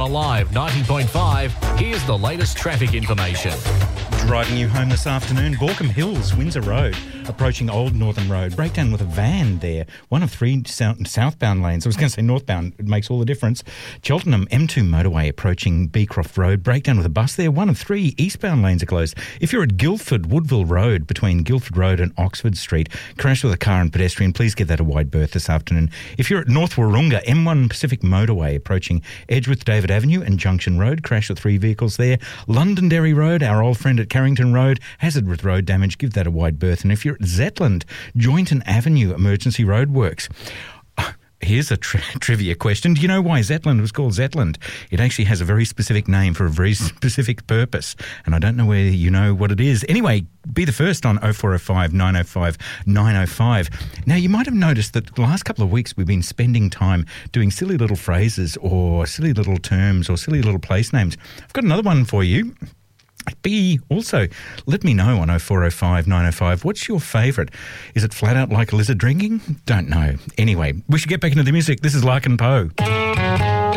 Alive 90.5, here's the latest traffic information. Driving you home this afternoon, Borkham Hills, Windsor Road, approaching Old Northern Road. Breakdown with a van there. One of three southbound lanes. I was going to say northbound. It makes all the difference. Cheltenham M2 motorway approaching Beecroft Road. Breakdown with a bus there. One of three eastbound lanes are closed. If you're at Guildford, Woodville Road, between Guildford Road and Oxford Street, crash with a car and pedestrian. Please give that a wide berth this afternoon. If you're at North Warunga, M1 Pacific motorway approaching Edgeworth David Avenue and Junction Road. Crash with three vehicles there. Londonderry Road, our old friend at Carrington Road, hazard with road damage, give that a wide berth. And if you're at Zetland, Joynton Avenue, emergency roadworks. Here's a trivia question. Do you know why Zetland was called Zetland? It actually has a very specific name for a very specific purpose, and I don't know whether you know what it is. Anyway, be the first on 0405 905 905. Now, you might have noticed that the last couple of weeks we've been spending time doing silly little phrases or silly little terms or silly little place names. I've got another one for you. Also, let me know on 0405 905, what's your favourite? Is it flat out like a lizard drinking? Don't know. Anyway, we should get back into the music. This is Larkin Poe.